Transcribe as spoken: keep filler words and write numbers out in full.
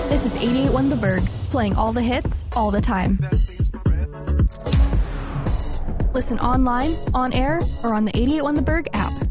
This is eighty-eight point one The Berg, playing all the hits, all the time. Listen online, on air, or on the eighty-eight point one The Berg app.